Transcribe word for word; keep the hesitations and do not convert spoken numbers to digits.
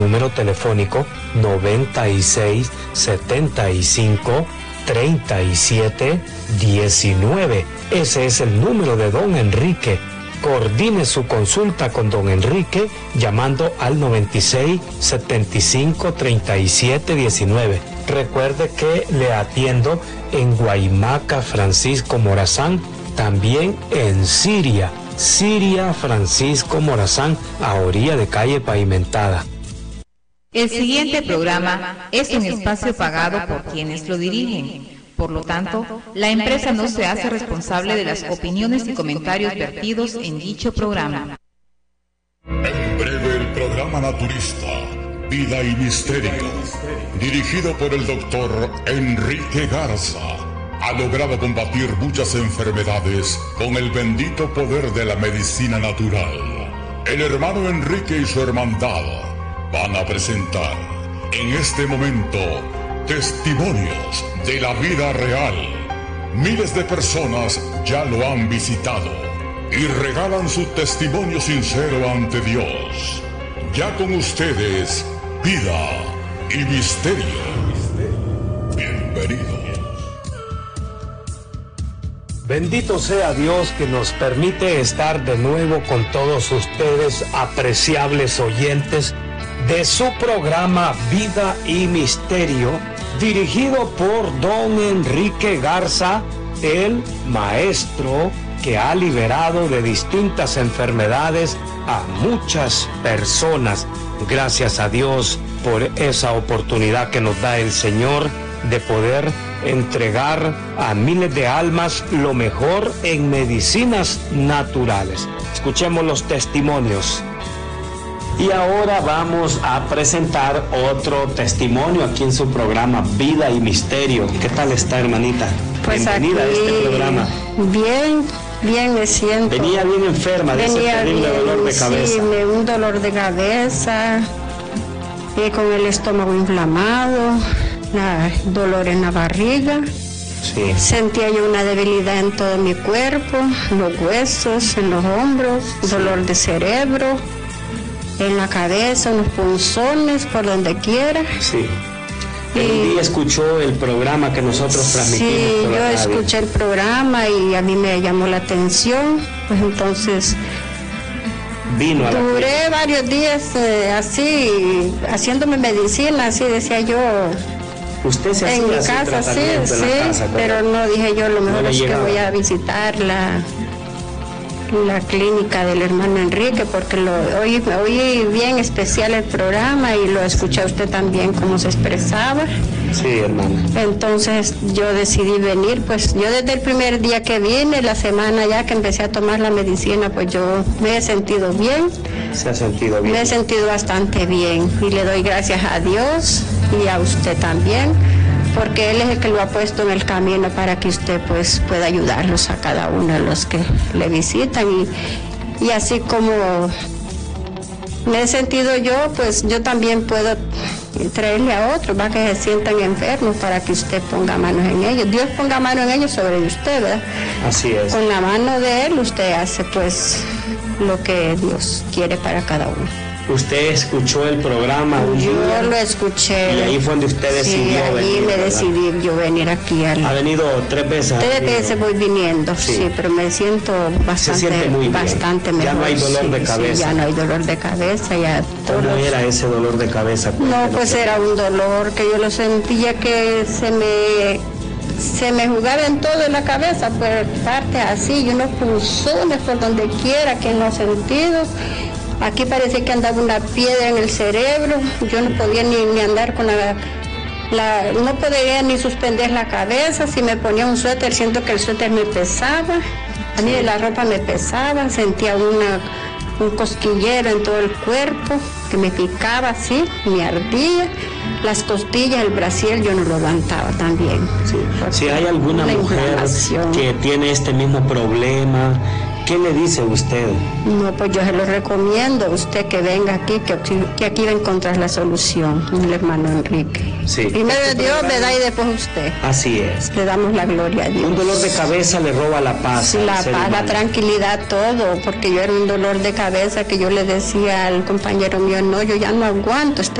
Número telefónico noventa y seis, setenta y cinco, treinta y siete, diecinueve. Ese es el número de don Enrique. Coordine su consulta con don Enrique llamando al noventa y seis, setenta y cinco, treinta y siete, diecinueve. Recuerde que le atiendo en Guaymaca, Francisco Morazán, también en Siria, Siria, Francisco Morazán, a orilla de calle pavimentada. El siguiente programa es un espacio pagado por quienes lo dirigen. Por lo tanto, la empresa no se hace responsable de las opiniones y comentarios vertidos en dicho programa. En breve, el programa naturista, Vida y Misterio, dirigido por el doctor Enrique Garza, ha logrado combatir muchas enfermedades con el bendito poder de la medicina natural. El hermano Enrique y su hermandad van a presentar en este momento testimonios de la vida real. Miles de personas ya lo han visitado y regalan su testimonio sincero ante Dios. Ya con ustedes, Vida y Misterio. Bienvenidos. Bendito sea Dios que nos permite estar de nuevo con todos ustedes, apreciables oyentes, de su programa Vida y Misterio, dirigido por don Enrique Garza, el maestro que ha liberado de distintas enfermedades a muchas personas. Gracias a Dios por esa oportunidad que nos da el Señor de poder entregar a miles de almas lo mejor en medicinas naturales. Escuchemos los testimonios. Y ahora vamos a presentar otro testimonio aquí en su programa Vida y Misterio. ¿Qué tal está, hermanita? Pues bienvenida aquí, a este programa. Bien, bien me siento. Venía bien enferma de ese terrible bien, dolor de cabeza. Sí, me, un dolor de cabeza, y con el estómago inflamado, la, dolor en la barriga. Sí. Sentía yo una debilidad en todo mi cuerpo, en los huesos, en los hombros, sí. Dolor de cerebro, en la cabeza, unos punzones por donde quiera. Sí. El día escuchó el programa que nosotros transmitimos. Sí, por la yo radio. escuché el programa y a mí me llamó la atención, pues entonces vino a la duré clínica. varios días eh, así, haciéndome medicina, así decía yo. Usted se en hacía mi así casa, sí, tratamiento en sí, la casa, pero no dije yo, lo mejor no es que llegaba. voy a visitar la, la clínica del hermano Enrique, porque lo oí, oí bien especial el programa y lo escuché a usted también cómo se expresaba. Sí, hermana. Entonces yo decidí venir, pues yo desde el primer día que vine, la semana ya que empecé a tomar la medicina, pues yo me he sentido bien. Se ha sentido bien. Me he sentido bastante bien y le doy gracias a Dios y a usted también, porque Él es el que lo ha puesto en el camino para que usted pues pueda ayudarlos a cada uno de los que le visitan y, y así como me he sentido yo, pues yo también puedo traerle a otros para que se sientan enfermos, para que usted ponga manos en ellos, Dios ponga mano en ellos sobre usted, ¿verdad? Así es. Con la mano de Él usted hace pues lo que Dios quiere para cada uno. Usted escuchó el programa un Yo día, lo escuché. y ahí fue donde usted decidió sí, ahí venir, me ¿verdad? decidí yo venir aquí al... Ha venido tres veces. Tres ha venido. veces voy viniendo, sí. Sí. pero me siento bastante, Se siente muy bien. bastante Ya mejor. no hay dolor sí, de cabeza. Sí, ya no hay dolor de cabeza, ya ¿Cómo todos- era ese dolor de cabeza? No, Cuéntenos. pues era un dolor que yo lo sentía que se me se me jugaba en todo en la cabeza, pues parte así, y unos punzones por donde quiera, que en los sentidos. Aquí parecía que andaba una piedra en el cerebro, yo no podía ni, ni andar con la, la, no podía ni suspender la cabeza, si me ponía un suéter, siento que el suéter me pesaba, a mí la ropa me pesaba, sentía una, un cosquillero en todo el cuerpo, que me picaba así, me ardía, las costillas, el brasier, yo no lo aguantaba también. Sí. Si hay alguna La mujer inflamación. que tiene este mismo problema, ¿Qué le dice usted? No, pues yo se lo recomiendo a usted que venga aquí, que, que aquí va a encontrar la solución, el hermano Enrique. Sí. Primero este Dios, ¿verdad? Y después usted. Así es. Le damos la gloria a Dios. Un dolor de cabeza le roba la paz. La paz, humano. La tranquilidad, todo, porque yo era un dolor de cabeza que yo le decía al compañero mío, no, yo ya no aguanto.